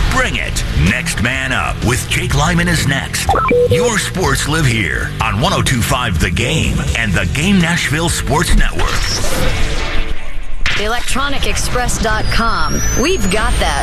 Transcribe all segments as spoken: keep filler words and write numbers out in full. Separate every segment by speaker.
Speaker 1: Bring it. Next Man Up with Jake Lyman is next. Your sports live here on one oh two point five The Game and the Game Nashville Sports Network.
Speaker 2: electronic express dot com. We've got that.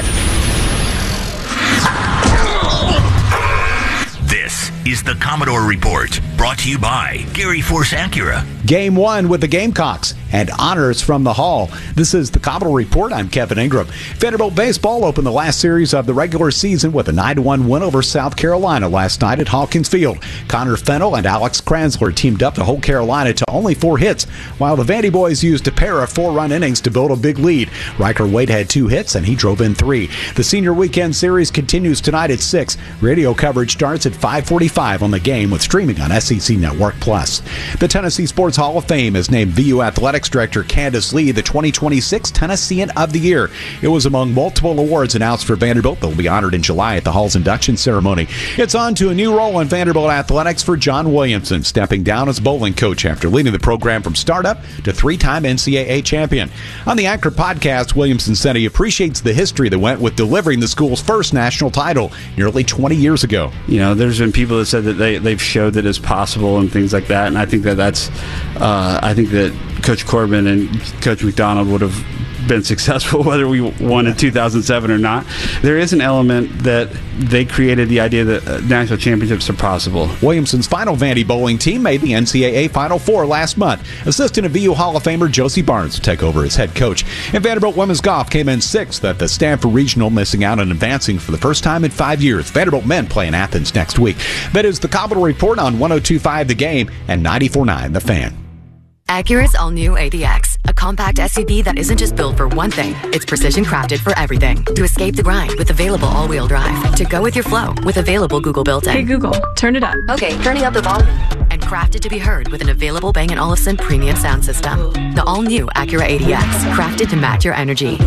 Speaker 1: This is the Commodore Report, brought to you by Gary Force Acura.
Speaker 3: Game one with the Gamecocks and honors from the Hall. This is the Commodore Report. I'm Kevin Ingram. Vanderbilt baseball opened the last series of the regular season with a nine to one win over South Carolina last night at Hawkins Field. Connor Fennell and Alex Kranzler teamed up to hold Carolina to only four hits, while the Vandy boys used a pair of four-run innings to build a big lead. Riker Wade had two hits, and he drove in three. The senior weekend series continues tonight at six. Radio coverage starts at five forty-five on The Game with streaming on S E C Network Plus. The Tennessee Sports Hall of Fame has named V U Athletics Director Candace Lee the twenty twenty-six Tennessean of the Year. It was among multiple awards announced for Vanderbilt that will be honored in July at the Hall's induction ceremony. It's on to a new role in Vanderbilt athletics for John Williamson, stepping down as bowling coach after leading the program from startup to three-time N C double A champion. On the Acura podcast, Williamson said he appreciates the history that went with delivering the school's first national title nearly twenty years ago.
Speaker 4: You know, there's been people that said that they, they've showed that it's possible and things like that, and I think that that's, uh, I think that Coach Corbin and Coach McDonald would have been successful whether we won in two thousand seven or not. There is an element that they created the idea that uh, national championships are possible.
Speaker 3: Williamson's final Vandy bowling team made the N C double A Final Four last month. Assistant V U Hall of Famer Josie Barnes will take over as head coach. And Vanderbilt women's golf came in sixth at the Stanford Regional, missing out on advancing for the first time in five years. Vanderbilt men play in Athens next week. That is the Commodore Report on one oh two point five The Game and ninety-four point nine The Fan.
Speaker 5: Acura's all-new A D X, a compact S U V that isn't just built for one thing. It's precision crafted for everything. To escape the grind with available all-wheel drive. To go with your flow with available Google built-in.
Speaker 6: Hey Google, turn it up.
Speaker 5: Okay, turning up the volume. And crafted to be heard with an available Bang and Olufsen premium sound system. The all-new Acura A D X, crafted to match your energy.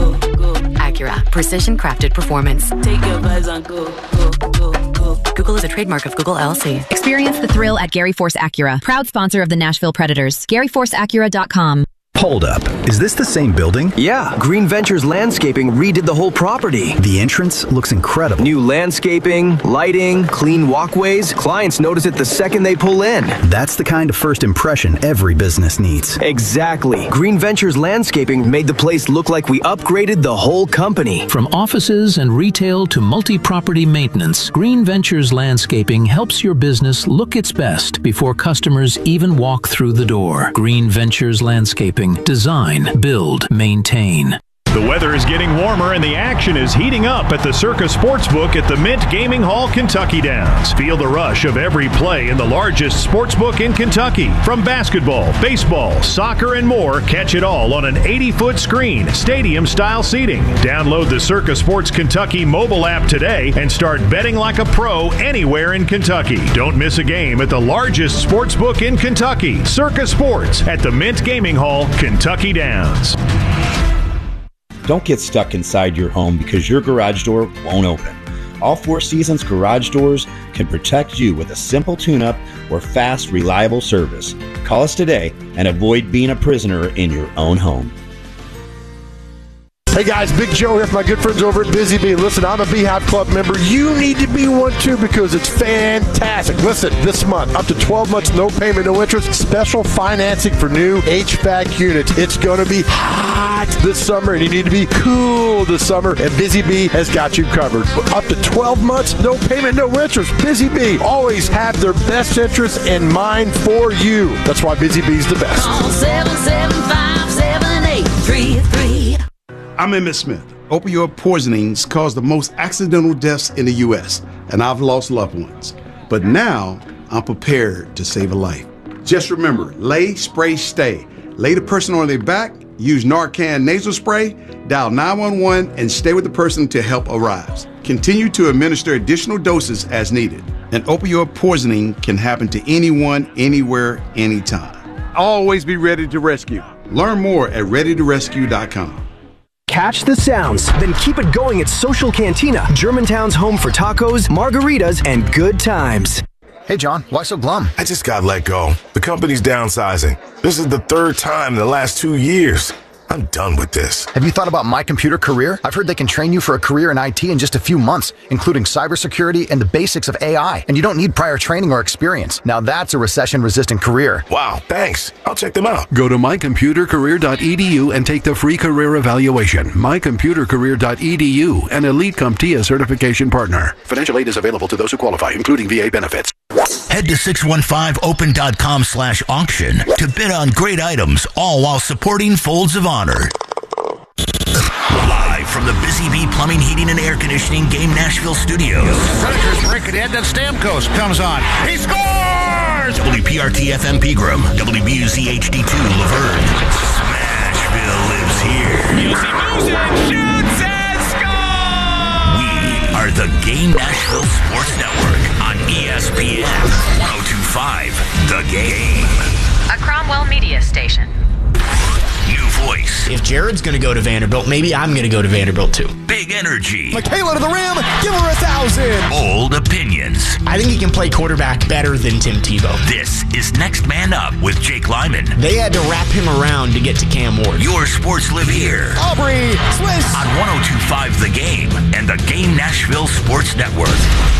Speaker 5: Acura, precision crafted performance.
Speaker 7: Take your vibes on go, go, go, go.
Speaker 5: Google is a trademark of Google L L C.
Speaker 8: Experience the thrill at Gary Force Acura, proud sponsor of the Nashville Predators. Gary Force Acura dot com.
Speaker 9: Hold up. Is this the same building?
Speaker 10: Yeah. Green Ventures Landscaping redid the whole property.
Speaker 9: The entrance looks incredible.
Speaker 10: New landscaping, lighting, clean walkways. Clients notice it the second they pull in.
Speaker 9: That's the kind of first impression every business needs.
Speaker 10: Exactly. Green Ventures Landscaping made the place look like we upgraded the whole company.
Speaker 11: From offices and retail to multi-property maintenance, Green Ventures Landscaping helps your business look its best before customers even walk through the door. Green Ventures Landscaping. Design, build, maintain.
Speaker 12: The weather is getting warmer and the action is heating up at the Circa Sportsbook at the Mint Gaming Hall, Kentucky Downs. Feel the rush of every play in the largest sportsbook in Kentucky. From basketball, baseball, soccer, and more, catch it all on an eighty-foot screen, stadium-style seating. Download the Circa Sports Kentucky mobile app today and start betting like a pro anywhere in Kentucky. Don't miss a game at the largest sportsbook in Kentucky, Circa Sports at the Mint Gaming Hall, Kentucky Downs.
Speaker 13: Don't get stuck inside your home because your garage door won't open. All Four Seasons garage doors can protect you with a simple tune-up or fast, reliable service. Call us today and avoid being a prisoner in your own home.
Speaker 14: Hey guys, Big Joe here from my good friends over at Busy Bee. Listen, I'm a Beehive Club member. You need to be one too because it's fantastic. Listen, this month, up to twelve months, no payment, no interest, special financing for new H V A C units. It's going to be hot this summer and you need to be cool this summer, and Busy Bee has got you covered. Up to twelve months, no payment, no interest. Busy Bee always have their best interests in mind for you. That's why Busy Bee's the best.
Speaker 7: Call seven seven five, seven eight three three.
Speaker 15: I'm Emmett Smith. Opioid poisonings cause the most accidental deaths in the U S, and I've lost loved ones. But now, I'm prepared to save a life. Just remember, lay, spray, stay. Lay the person on their back, use Narcan nasal spray, dial nine one one, and stay with the person until help arrives. Continue to administer additional doses as needed. An opioid poisoning can happen to anyone, anywhere, anytime. Always be ready to rescue. Learn more at ready to rescue dot com.
Speaker 10: Catch the sounds, then keep it going at Social Cantina, Germantown's home for tacos, margaritas, and good times.
Speaker 16: Hey, John, why so glum?
Speaker 17: I just got let go. The company's downsizing. This is the third time in the last two years.
Speaker 16: I'm done with this.
Speaker 9: Have you thought about My Computer Career? I've heard they can train you for a career in I T in just a few months, including cybersecurity and the basics of A I. And you don't need prior training or experience. Now that's a recession-resistant career.
Speaker 16: Wow, thanks. I'll check them out.
Speaker 6: Go to my computer career dot e d u and take the free career evaluation. my computer career dot e d u, an Elite CompTIA certification partner. Financial aid is available to those who qualify, including V A benefits.
Speaker 1: Head to six one five open dot com slash auction to bid on great items, all while supporting Folds of Honor. Live from the Busy Bee Plumbing, Heating, and Air Conditioning Game Nashville studios.
Speaker 17: Predators break it in, then Stamkos comes on. He scores!
Speaker 1: W P R T F M Pegram, W B U Z H D two Laverne. Smashville lives here.
Speaker 17: Music, music, shoots and scores!
Speaker 1: We are the Game Nashville Sports Network on E S P N one oh two point five The Game.
Speaker 5: A Cromwell media station.
Speaker 1: New voice.
Speaker 18: If Jared's going to go to Vanderbilt, maybe I'm going to go to Vanderbilt too.
Speaker 1: Big energy.
Speaker 18: Michaela to the rim. Give her a thousand.
Speaker 1: Old opinions.
Speaker 18: I think he can play quarterback better than Tim Tebow.
Speaker 1: This is Next Man Up with Jake Lyman.
Speaker 18: They had to wrap him around to get to Cam Ward.
Speaker 1: Your sports live here.
Speaker 18: Aubrey Swiss.
Speaker 1: On one oh two point five The Game and the Game Nashville Sports Network.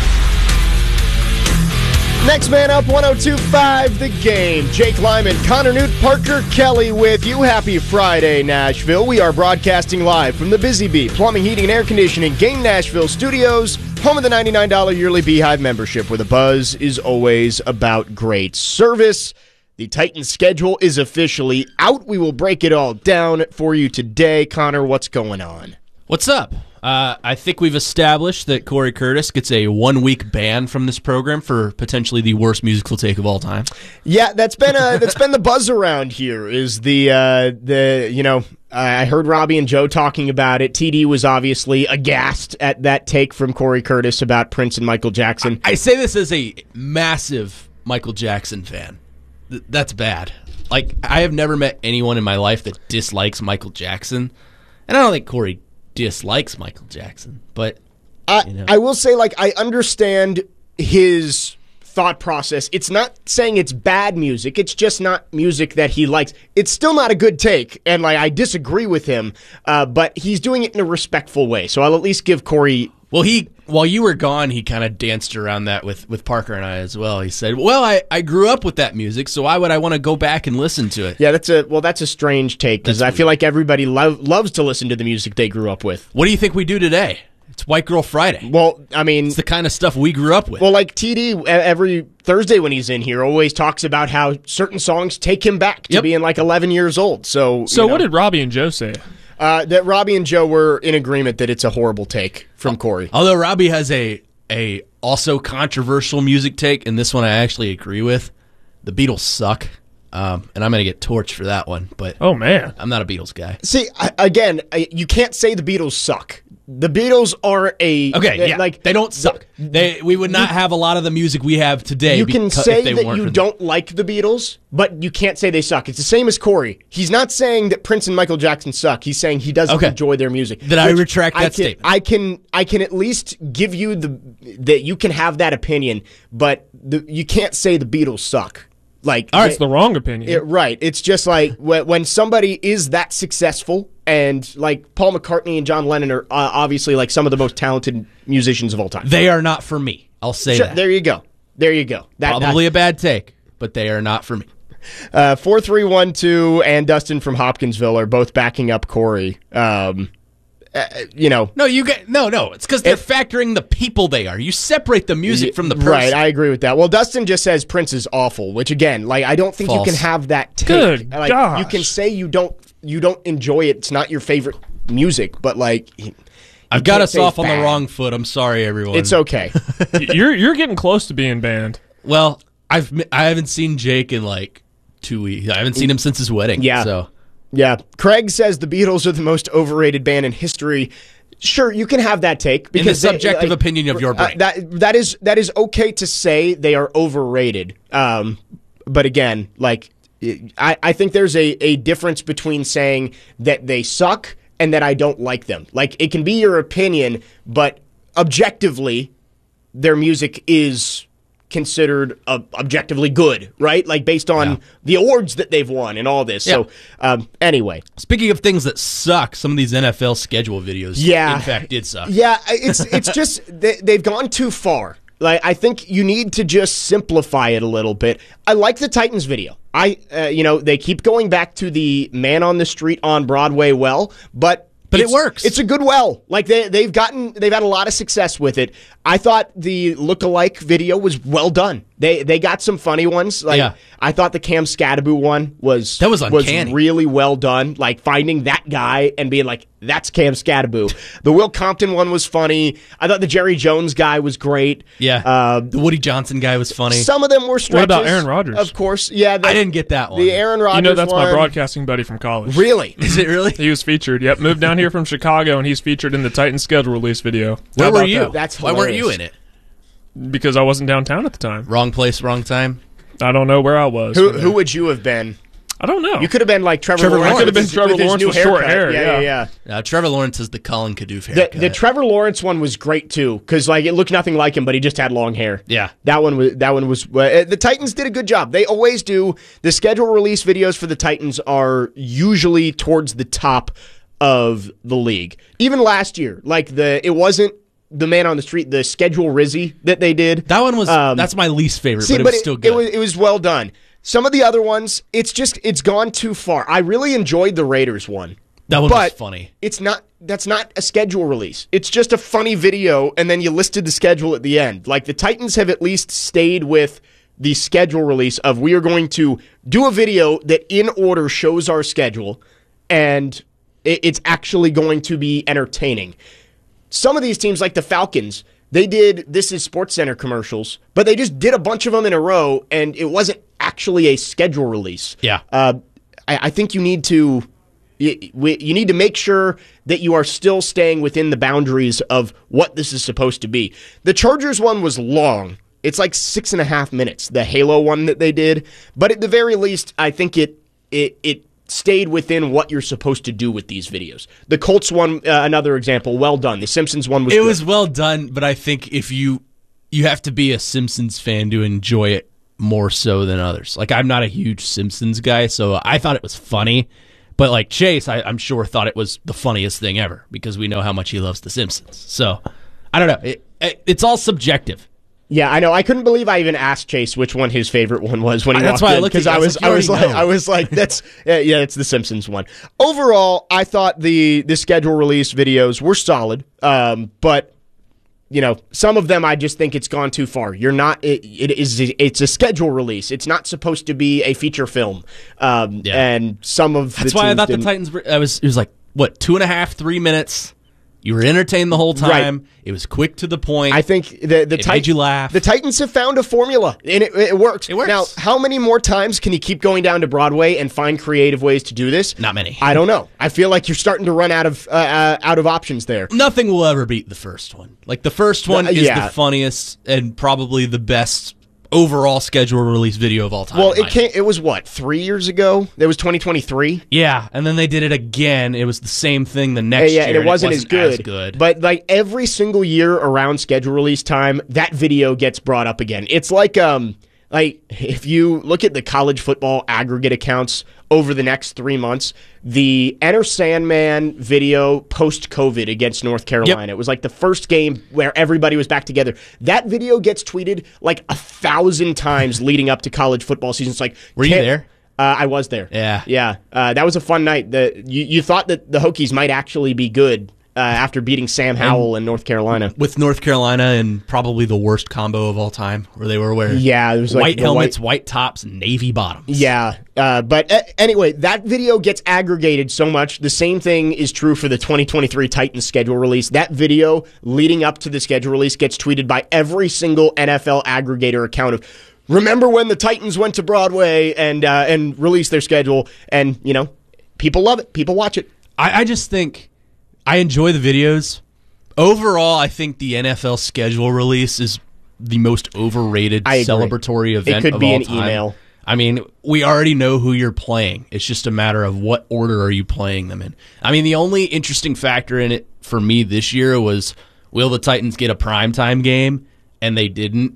Speaker 19: Next Man Up, one oh two point five The Game. Jake Lyman, Connor Newt, Parker Kelly with you. Happy Friday, Nashville. We are broadcasting live from the Busy Bee Plumbing, Heating, and Air Conditioning Game Nashville studios, home of the ninety-nine dollars yearly Beehive membership, where the buzz is always about great service. The Titans schedule is officially out. We will break it all down for you today. Connor, what's going on?
Speaker 20: What's up? Uh, I think we've established that Corey Curtis gets a one-week ban from this program for potentially the worst musical take of all time.
Speaker 19: Yeah, that's been a, that's been the buzz around here. Is the uh, the you know I heard Robbie and Joe talking about it. T D was obviously aghast at that take from Corey Curtis about Prince and Michael Jackson.
Speaker 20: I, I say this as a massive Michael Jackson fan. Th- that's bad. Like, I have never met anyone in my life that dislikes Michael Jackson, and I don't think Corey dislikes Michael Jackson, but
Speaker 19: I,
Speaker 20: you know.
Speaker 19: I will say, like, I understand his thought process. It's not saying it's bad music. It's just not music that he likes. It's still not a good take, and like I disagree with him, uh, but he's doing it in a respectful way. So I'll at least give Corey.
Speaker 20: Well, he while you were gone, he kind of danced around that with, with Parker and I as well. He said, "Well, I, I grew up with that music, so why would I want to go back and listen to it?"
Speaker 19: Yeah, that's a well, that's a strange take because I feel like everybody lo- loves to listen to the music they grew up with.
Speaker 20: What do you think we do today? It's White Girl Friday.
Speaker 19: Well, I mean,
Speaker 20: it's the kind of stuff we grew up with.
Speaker 19: Well, like T D every Thursday when he's in here always talks about how certain songs take him back to
Speaker 20: yep.
Speaker 19: being like eleven years old. So,
Speaker 21: so
Speaker 19: you know,
Speaker 21: what did Robbie and Joe say?
Speaker 19: Uh, that Robbie and Joe were in agreement that it's a horrible take from Corey.
Speaker 20: Although Robbie has a a also controversial music take, and this one I actually agree with. The Beatles suck. Um, and I'm going to get torched for that one. But
Speaker 21: oh man,
Speaker 20: I'm not a Beatles guy.
Speaker 19: See, I, again, I, you can't say the Beatles suck. The Beatles are a
Speaker 20: okay. Yeah,
Speaker 19: like
Speaker 20: they don't suck. They we would not you, have a lot of the music we have today.
Speaker 19: You can
Speaker 20: because,
Speaker 19: say
Speaker 20: if they
Speaker 19: that
Speaker 20: weren't
Speaker 19: you don't like the Beatles, but you can't say they suck. It's the same as Corey. He's not saying that Prince and Michael Jackson suck. He's saying he doesn't
Speaker 20: okay.
Speaker 19: enjoy their music.
Speaker 20: Then I retract that
Speaker 19: I can,
Speaker 20: statement.
Speaker 19: I can I can at least give you the that you can have that opinion, but the, you can't say the Beatles suck. Like,
Speaker 21: all right, it's the wrong opinion.
Speaker 19: It, right. It's just like when somebody is that successful, and like Paul McCartney and John Lennon are uh, obviously like some of the most talented musicians of all time.
Speaker 20: They are not for me. I'll say
Speaker 19: sure,
Speaker 20: that.
Speaker 19: There you go. There you go. That,
Speaker 20: Probably that. a bad take, but they are not for me.
Speaker 19: Uh, four three one two and Dustin from Hopkinsville are both backing up Corey. Um, uh, you know,
Speaker 20: no, you get no, no. It's because they're it, factoring the people they are. You separate the music from the person.
Speaker 19: Right, I agree with that. Well, Dustin just says Prince is awful, which again, like I don't think
Speaker 20: False.
Speaker 19: you can have that take.
Speaker 21: Good
Speaker 19: like,
Speaker 21: gosh.
Speaker 19: You can say you don't you don't enjoy it. It's not your favorite music, but like
Speaker 20: I've got us off on the wrong foot. I'm sorry, everyone.
Speaker 19: It's okay.
Speaker 21: you're you're getting close to being banned.
Speaker 20: Well, I've I haven't seen Jake in like two weeks. I haven't seen him since his wedding.
Speaker 19: Yeah.
Speaker 20: So.
Speaker 19: Yeah. Craig says the Beatles are the most overrated band in history. Sure, you can have that take because
Speaker 20: in the subjective
Speaker 19: they, like,
Speaker 20: opinion of your brain.
Speaker 19: Uh, that that is that is okay to say they are overrated. Um, but again, like I, I think there's a, a difference between saying that they suck and that I don't like them. Like it can be your opinion, but objectively, their music is considered uh, objectively good, right? Like based on yeah. the awards that they've won and all this. Yeah. So um, anyway.
Speaker 20: Speaking of things that suck, some of these N F L schedule videos,
Speaker 19: yeah.
Speaker 20: in fact, did suck.
Speaker 19: Yeah, it's it's just they, they've gone too far. Like I think you need to just simplify it a little bit. I like the Titans video. I, uh, you know, they keep going back to the man on the street on Broadway well, but.
Speaker 20: But it works.
Speaker 19: It's a good well. Like they they've gotten they've had a lot of success with it. I thought the look-alike video was well done. They they got some funny ones. Like
Speaker 20: yeah.
Speaker 19: I thought the Cam Scadaboo one was
Speaker 20: that was uncanny.
Speaker 19: was really well done. Like finding that guy and being like, that's Cam Scadaboo. The Will Compton one was funny. I thought the Jerry Jones guy was great.
Speaker 20: Yeah.
Speaker 19: Uh,
Speaker 20: the Woody Johnson guy was funny.
Speaker 19: Some of them were stretches.
Speaker 21: What about Aaron Rodgers?
Speaker 19: Of course. Yeah. The,
Speaker 20: I didn't get that one.
Speaker 19: The Aaron Rodgers
Speaker 21: You know that's
Speaker 19: one.
Speaker 21: my broadcasting buddy from college.
Speaker 19: Really?
Speaker 20: Is it really?
Speaker 21: He was featured. Yep. Moved down here from Chicago, and he's featured in the Titans schedule release video.
Speaker 20: Where
Speaker 21: How
Speaker 20: were
Speaker 21: about
Speaker 20: you?
Speaker 21: that?
Speaker 19: That's
Speaker 20: Why weren't you in it?
Speaker 21: Because I wasn't downtown at the time.
Speaker 20: Wrong place, wrong time?
Speaker 21: I don't know where I was.
Speaker 19: Who who would you have been?
Speaker 21: I don't know.
Speaker 19: You could have been like Trevor,
Speaker 20: Trevor
Speaker 19: Lawrence.
Speaker 21: I could have been
Speaker 19: with
Speaker 21: Trevor
Speaker 19: his
Speaker 21: Lawrence
Speaker 19: new
Speaker 21: with short
Speaker 19: haircut.
Speaker 21: hair.
Speaker 19: Yeah,
Speaker 21: Yeah,
Speaker 19: yeah.
Speaker 20: Uh, Trevor Lawrence is the Colin Kadoof
Speaker 19: The,
Speaker 20: haircut.
Speaker 19: the Trevor Lawrence one was great too, because like it looked nothing like him, but he just had long hair.
Speaker 20: Yeah,
Speaker 19: that one was that one was. Uh, the Titans did a good job. They always do. The schedule release videos for the Titans are usually towards the top of the league. Even last year, like the it wasn't the man on the street, the schedule Rizzy that they did.
Speaker 20: That one was
Speaker 19: um,
Speaker 20: that's my least favorite,
Speaker 19: see,
Speaker 20: but it
Speaker 19: but
Speaker 20: was
Speaker 19: it,
Speaker 20: still good.
Speaker 19: It was, it was well done. Some of the other ones, it's just it's gone too far. I really enjoyed the Raiders one.
Speaker 20: That one
Speaker 19: but
Speaker 20: was funny.
Speaker 19: It's not. That's not a schedule release. It's just a funny video, and then you listed the schedule at the end. Like the Titans have at least stayed with the schedule release of we are going to do a video that in order shows our schedule, and it, it's actually going to be entertaining. Some of these teams, like the Falcons, they did This Is SportsCenter commercials, but they just did a bunch of them in a row, and it wasn't actually a schedule release.
Speaker 20: Yeah,
Speaker 19: uh, I, I think you need to. You, you need to make sure that you are still staying within the boundaries of what this is supposed to be. The Chargers one was long. It's like six and a half minutes, the Halo one that they did. But at the very least, I think it it it stayed within what you're supposed to do with these videos. The Colts one, uh, another example, well done. The Simpsons one was
Speaker 20: It
Speaker 19: good.
Speaker 20: was well done, but I think if you you have to be a Simpsons fan to enjoy it more so than others. Like I'm not a huge Simpsons guy, so I thought it was funny. But like Chase, I, I'm sure thought it was the funniest thing ever because we know how much he loves The Simpsons. So I don't know. It, it, it's all subjective.
Speaker 19: Yeah, I know. I couldn't believe I even asked Chase which one his favorite one was when he
Speaker 20: That's
Speaker 19: walked
Speaker 20: why I
Speaker 19: in
Speaker 20: looked at
Speaker 19: because
Speaker 20: you.
Speaker 19: I
Speaker 20: I
Speaker 19: was
Speaker 20: was
Speaker 19: I was
Speaker 20: like,
Speaker 19: like
Speaker 20: "You
Speaker 19: I was like that's yeah, yeah it's the Simpsons one. Overall, I thought the the schedule release videos were solid, um, but you know some of them I just think it's gone too far. You're not it, it is it's a schedule release. It's not supposed to be a feature film, um,
Speaker 20: Yeah.
Speaker 19: and some of
Speaker 20: That's
Speaker 19: the
Speaker 20: why I
Speaker 19: teams
Speaker 20: thought the
Speaker 19: didn't-
Speaker 20: Titans. Were, I was. It was like what two and a half, three minutes. You were entertained the whole time.
Speaker 19: Right.
Speaker 20: It was quick to the point.
Speaker 19: I think the the
Speaker 20: it
Speaker 19: Tit-
Speaker 20: made you laugh.
Speaker 19: The Titans have found a formula, and it, it works.
Speaker 20: It works.
Speaker 19: Now, how many more times can you keep going down to Broadway and find creative ways to do this?
Speaker 20: Not many.
Speaker 19: I don't know. I feel like you're starting to run out of uh, uh, out of options there.
Speaker 20: Nothing will ever beat the first one. Like the first one
Speaker 19: Uh,
Speaker 20: is
Speaker 19: yeah.
Speaker 20: the funniest and probably the best overall schedule release video of all time.
Speaker 19: Well,
Speaker 20: in
Speaker 19: it
Speaker 20: my
Speaker 19: came. It was what three years ago. It was twenty twenty-three.
Speaker 20: Yeah, and then they did it again. It was the same thing the next
Speaker 19: yeah,
Speaker 20: year.
Speaker 19: and it wasn't,
Speaker 20: wasn't
Speaker 19: as, good.
Speaker 20: as good.
Speaker 19: But like every single year around schedule release time, that video gets brought up again. It's like um like if you look at the college football aggregate accounts over the next three months, the Enter Sandman video post-COVID against North Carolina.
Speaker 20: Yep.
Speaker 19: It was like the first game where everybody was back together. That video gets tweeted like a thousand times leading up to college football season. It's like,
Speaker 20: Were you
Speaker 19: can't-
Speaker 20: there?
Speaker 19: Uh, I was there.
Speaker 20: Yeah.
Speaker 19: Yeah. Uh, that was a fun night. The, you, you thought that the Hokies might actually be good uh, after beating Sam Howell in North Carolina.
Speaker 20: With North Carolina and probably the worst combo of all time, where they were wearing
Speaker 19: Yeah, it was like
Speaker 20: white
Speaker 19: the
Speaker 20: helmets,
Speaker 19: white-
Speaker 20: white tops, and navy bottoms.
Speaker 19: Yeah. Uh, but uh, anyway, that video gets aggregated so much. The same thing is true for the twenty twenty-three Titans schedule release. That video leading up to the schedule release gets tweeted by every single N F L aggregator account of, remember when the Titans went to Broadway and uh, and released their schedule? And, you know, people love it. People watch it.
Speaker 20: I, I just think I enjoy the videos. Overall, I think the N F L schedule release is the most overrated
Speaker 19: I agree.
Speaker 20: celebratory event
Speaker 19: It could
Speaker 20: of
Speaker 19: be
Speaker 20: all
Speaker 19: an
Speaker 20: time.
Speaker 19: email.
Speaker 20: I mean, we already know who you're playing. It's just a matter of what order are you playing them in. I mean, the only interesting factor in it for me this year was, will the Titans get a primetime game? And they didn't.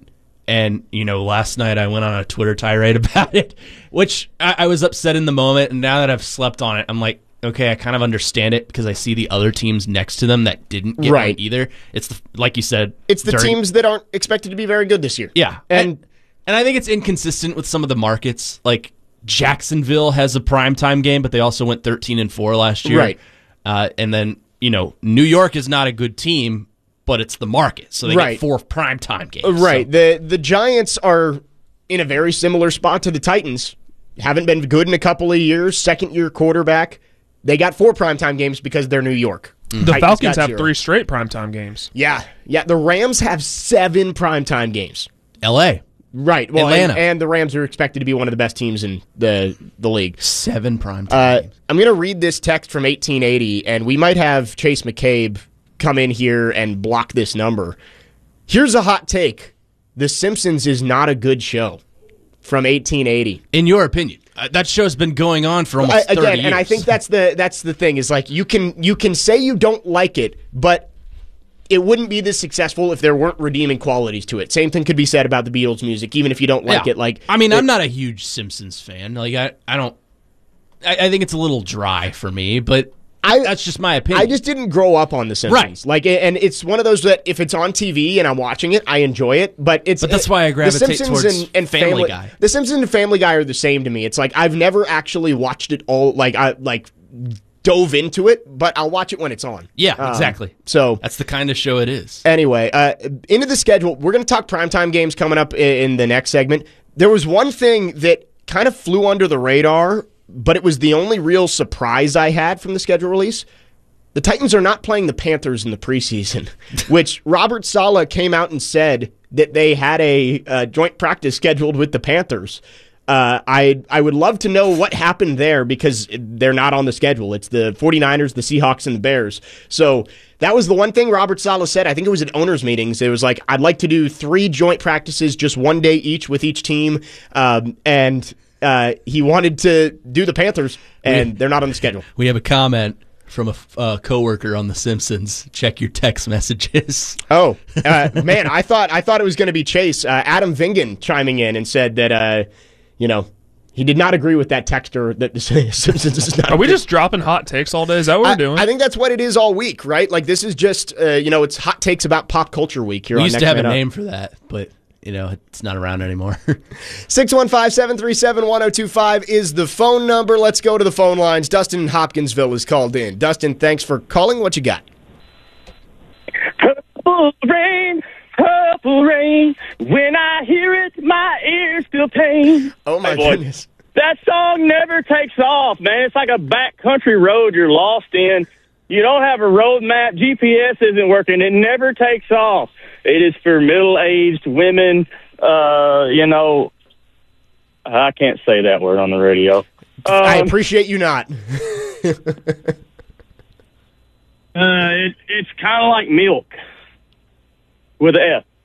Speaker 20: And, you know, last night I went on a Twitter tirade about it, which I, I was upset in the moment. And now that I've slept on it, I'm like, okay, I kind of understand it because I see the other teams next to them that didn't get
Speaker 19: Right.
Speaker 20: one either. It's the, like you said.
Speaker 19: It's the
Speaker 20: during-
Speaker 19: teams that aren't expected to be very good this year.
Speaker 20: Yeah.
Speaker 19: And,
Speaker 20: And and I think it's inconsistent with some of the markets. Like Jacksonville has a primetime game, but they also went thirteen and four last year.
Speaker 19: Right.
Speaker 20: Uh, and then, you know, New York is not a good team, but it's the market. So they
Speaker 19: Right.
Speaker 20: get four primetime games.
Speaker 19: Uh, Right.
Speaker 20: So-
Speaker 19: The the Giants are in a very similar spot to the Titans. Haven't been good in a couple of years. Second year quarterback. They got four primetime games because they're New York.
Speaker 21: The
Speaker 19: Titans
Speaker 21: Falcons
Speaker 19: got
Speaker 21: have
Speaker 19: zero.
Speaker 21: three straight primetime games.
Speaker 19: Yeah. Yeah. The Rams have seven primetime games.
Speaker 20: L A.
Speaker 19: Right. Well, and,
Speaker 20: Atlanta.
Speaker 19: and the Rams are expected to be one of the best teams in the the league.
Speaker 20: Seven primetime
Speaker 19: Uh,
Speaker 20: games.
Speaker 19: I'm going to read this text from eighteen eighty, and we might have Chase McCabe come in here and block this number. Here's a hot take. The Simpsons is not a good show. From eighteen eighty.
Speaker 20: In your opinion. Uh, that show's been going on for almost
Speaker 19: I,
Speaker 20: thirty
Speaker 19: again,
Speaker 20: years.
Speaker 19: and I think that's the that's the thing is like you can you can say you don't like it, but it wouldn't be this successful if there weren't redeeming qualities to it. Same thing could be said about the Beatles music, even if you don't like
Speaker 20: Yeah.
Speaker 19: it. Like
Speaker 20: I mean,
Speaker 19: it-
Speaker 20: I'm not a huge Simpsons fan. Like I, I don't. I, I think it's a little dry for me, but
Speaker 19: I,
Speaker 20: that's just my opinion.
Speaker 19: I just didn't grow up on The Simpsons.
Speaker 20: Right.
Speaker 19: Like, and it's one of those that if it's on T V and I'm watching it, I enjoy it. But it's
Speaker 20: But that's why I
Speaker 19: The
Speaker 20: gravitate
Speaker 19: Simpsons
Speaker 20: towards
Speaker 19: and, and
Speaker 20: Family Guy.
Speaker 19: The Simpsons and Family Guy are the same to me. It's like I've never actually watched it all. Like I like dove into it, but I'll watch it when it's on.
Speaker 20: Yeah,
Speaker 19: Um,
Speaker 20: exactly.
Speaker 19: So
Speaker 20: that's the kind of show it is.
Speaker 19: Anyway, uh, into the schedule, we're going to talk primetime games coming up in, in the next segment. There was one thing that kind of flew under the radar, but it was the only real surprise I had from the schedule release. The Titans are not playing the Panthers in the preseason, which Robert Saleh came out and said that they had a uh, joint practice scheduled with the Panthers. Uh, I I would love to know what happened there because they're not on the schedule. It's the 49ers, the Seahawks, and the Bears. So that was the one thing Robert Saleh said. I think it was at owners' meetings. It was like, I'd like to do three joint practices, just one day each with each team. Um, and uh, he wanted to do the Panthers, and
Speaker 20: We-
Speaker 19: they're not on the schedule.
Speaker 20: We have a comment from a uh, coworker on The Simpsons. Check your text messages.
Speaker 19: Oh, uh, man, I thought I thought it was going to be Chase. Uh, Adam Vingan chiming in and said that, uh, you know, he did not agree with that texter that the Simpsons is not.
Speaker 21: Are we
Speaker 19: good.
Speaker 21: just dropping hot takes all day? Is that what
Speaker 19: I,
Speaker 21: we're doing?
Speaker 19: I think that's what it is all week, right? Like this is just, uh, you know, it's hot takes about pop culture week here
Speaker 20: We
Speaker 19: on
Speaker 20: used
Speaker 19: Next
Speaker 20: to have
Speaker 19: Man
Speaker 20: a
Speaker 19: Up.
Speaker 20: name for that, but you know it's not around anymore.
Speaker 19: six one five, seven three seven, one oh two five is the phone number. Let's go to the phone lines. Dustin in Hopkinsville is called in. Dustin, thanks for calling. What you got?
Speaker 2: Purple rain, purple rain. When I hear it, my ears feel pain.
Speaker 19: Oh, my
Speaker 2: Hey, boy,
Speaker 19: goodness.
Speaker 2: That song never takes off, man. It's like a backcountry road you're lost in. You don't have a road map. G P S isn't working. It never takes off. It is for middle-aged women. Uh, you know, I can't say that word on the radio.
Speaker 19: I
Speaker 2: Um,
Speaker 19: appreciate you not.
Speaker 2: Uh, it, it's kind of like milk with an F.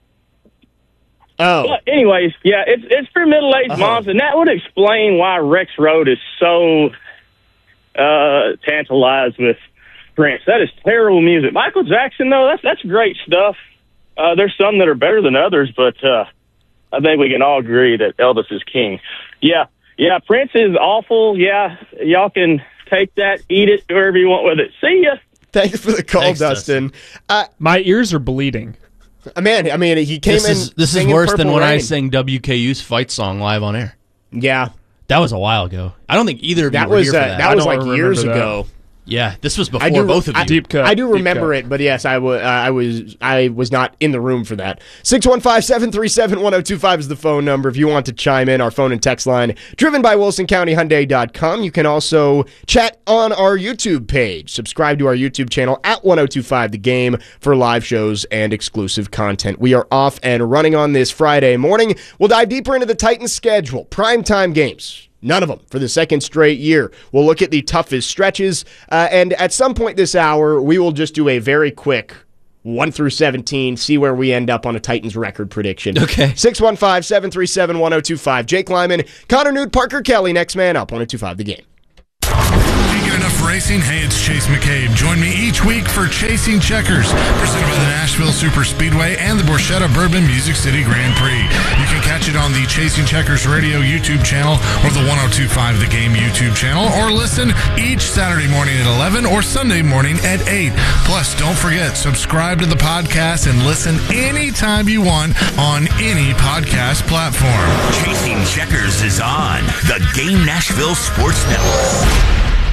Speaker 19: Oh.
Speaker 2: But anyways, yeah, it's it's for middle-aged
Speaker 19: Uh-huh.
Speaker 2: moms, and that would explain why Rex Road is so uh, tantalized with Prince. That is terrible music. Michael Jackson, though, that's that's great stuff. Uh, there's some that are better than others, but uh, I think we can all agree that Elvis is king. Yeah, yeah, Prince is awful. Yeah, y'all can take that, eat it, do whatever you want with it. See ya.
Speaker 19: Thanks for the call,
Speaker 21: Thanks,
Speaker 19: Dustin. Uh,
Speaker 21: My ears are bleeding.
Speaker 19: man, I mean, he came
Speaker 20: this
Speaker 19: in.
Speaker 20: is this is
Speaker 19: singing
Speaker 20: worse than
Speaker 19: Purple
Speaker 20: when I
Speaker 19: Rain.
Speaker 20: sang W K U's fight song live on air.
Speaker 19: Yeah,
Speaker 20: that was a while ago. I don't think either of you
Speaker 19: That
Speaker 20: were
Speaker 19: was
Speaker 20: here for
Speaker 19: uh,
Speaker 20: that.
Speaker 19: that was like years ago.
Speaker 20: Yeah, this was before
Speaker 19: I do,
Speaker 20: both of you.
Speaker 19: I, I do remember it, but yes, I was. Uh, I was. I was not in the room for that. Six one five seven three seven one zero two five is the phone number if you want to chime in. Our phone and text line, driven by Wilson County Hyundai dot com. You can also chat on our YouTube page. Subscribe to our YouTube channel at one zero two five The Game for live shows and exclusive content. We are off and running on this Friday morning. We'll dive deeper into the Titans' schedule, primetime games. None of them for the second straight year. We'll look at the toughest stretches, uh, and at some point this hour, we will just do a very quick one through seventeen, see where we end up on a Titans record prediction.
Speaker 20: Okay.
Speaker 19: six one five seven three seven one zero two five. Jake Lyman, Connor Newt, Parker Kelly, next man up, one zero two five The Game.
Speaker 1: Can't get enough
Speaker 4: racing? Hey, it's Chase McCabe. Join me each week for Chasing Checkers, presented by the Nashville Super Speedway and the Borchetta Bourbon Music City Grand Prix. You can catch it on the Chasing Checkers Radio YouTube channel or the one oh two point five The Game YouTube channel, or listen each Saturday morning at eleven or Sunday morning at eight. Plus, don't forget, subscribe to the podcast and listen anytime you want on any podcast platform.
Speaker 1: Chasing Checkers is on the Game Nashville Sports Network.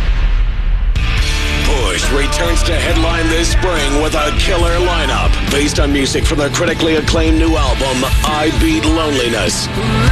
Speaker 22: Push returns to headline this spring with a killer lineup based on music from their critically acclaimed new album, I Beat Loneliness.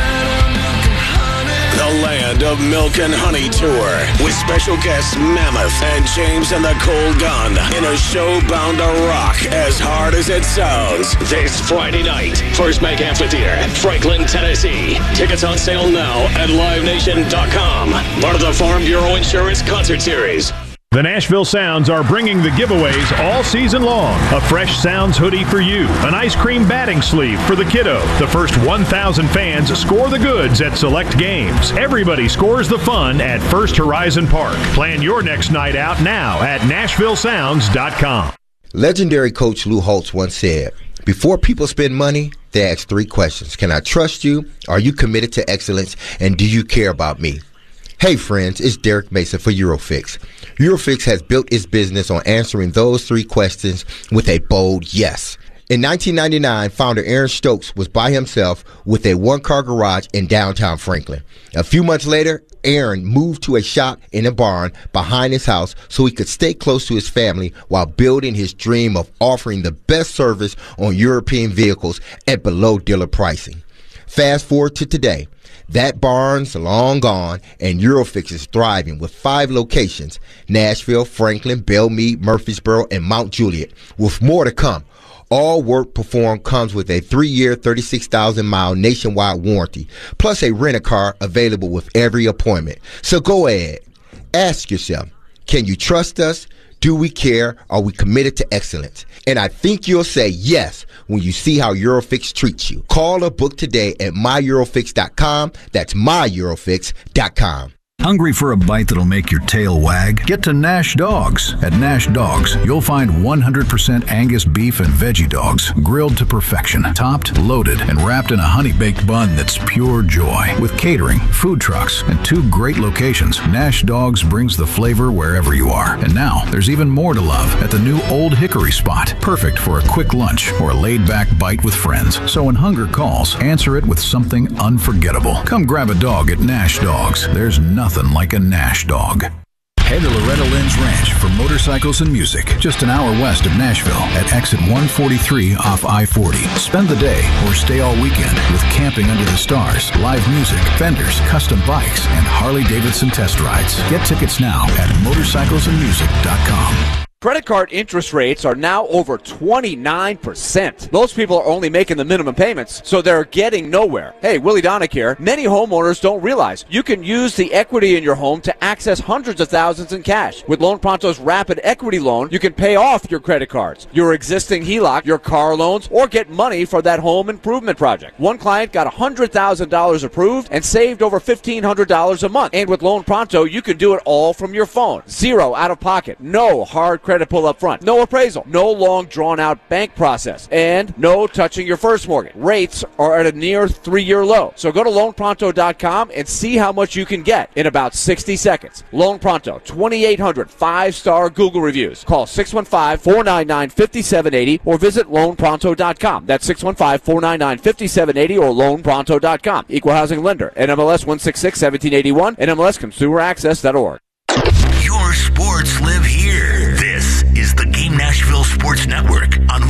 Speaker 22: The Land of Milk and Honey Tour with special guests Mammoth and James and the Cold Gun in a show bound to rock as hard as it sounds. This Friday night, First Bank Amphitheater, Franklin, Tennessee. Tickets on sale now at live nation dot com. Part of the Farm Bureau Insurance Concert Series.
Speaker 12: The Nashville Sounds are bringing the giveaways all season long. A fresh Sounds hoodie for you, an ice cream batting sleeve for the kiddo. The first one thousand fans score the goods at select games. Everybody scores the fun at First Horizon Park. Plan your next night out now at nashville sounds dot com.
Speaker 23: Legendary coach Lou Holtz once said, before people spend money, they ask three questions. Can I trust you? Are you committed to excellence? And do you care about me? Hey friends, it's Derek Mason for Eurofix. Eurofix has built its business on answering those three questions with a bold yes. In nineteen ninety-nine, founder Aaron Stokes was by himself with a one-car garage in downtown Franklin. A few months later, Aaron moved to a shop in a barn behind his house so he could stay close to his family while building his dream of offering the best service on European vehicles at below dealer pricing. Fast forward to today. That barn's long gone, and Eurofix is thriving with five locations: Nashville, Franklin, Belmead, Murfreesboro, and Mount Juliet, with more to come. All work performed comes with a three-year, thirty-six thousand mile nationwide warranty, plus a rent-a-car available with every appointment. So go ahead. Ask yourself, can you trust us? Do we care? Are we committed to excellence? And I think you'll say yes when you see how Eurofix treats you. Call or book today at my eurofix dot com. That's my eurofix dot com.
Speaker 24: Hungry for a bite that'll make your tail wag? Get to Nash Dogs. At Nash Dogs, you'll find one hundred percent Angus beef and veggie dogs, grilled to perfection, topped, loaded, and wrapped in a honey-baked bun that's pure joy. With catering, food trucks, and two great locations, Nash Dogs brings the flavor wherever you are. And now, there's even more to love at the new Old Hickory spot. Perfect for a quick lunch or a laid-back bite with friends. So when hunger calls, answer it with something unforgettable. Come grab a dog at Nash Dogs. There's nothing like a Nash dog. Head to Loretta Lynn's Ranch for motorcycles and music, just an hour west of Nashville at exit one forty-three off I forty. Spend the day or stay all weekend with camping under the stars, live music, vendors, custom bikes, and Harley-Davidson test rides. Get tickets now at motorcycles and music dot com.
Speaker 25: Credit card interest rates are now over twenty-nine percent. Those people are only making the minimum payments, so they're getting nowhere. Hey, Willie Donick here. Many homeowners don't realize you can use the equity in your home to access hundreds of thousands in cash. With Loan Pronto's Rapid Equity Loan, you can pay off your credit cards, your existing H E L O C, your car loans, or get money for that home improvement project. One client got one hundred thousand dollars approved and saved over fifteen hundred dollars a month. And with Loan Pronto, you can do it all from your phone. Zero out of pocket. No hard credit credit pull up front, no appraisal, no long drawn-out bank process, and no touching your first mortgage. Rates are at a near three-year low. So go to loan pronto dot com and see how much you can get in about sixty seconds. Loan Pronto, twenty-eight hundred five-star Google reviews. Call six one five, four nine nine, five seven eight zero or visit loan pronto dot com. That's six one five, four nine nine, five seven eight zero or loan pronto dot com. Equal housing lender. N M L S one sixty-six, one seven eight one. N M L S consumer access dot org.
Speaker 1: Your sports live here. This is the Game Nashville Sports Network on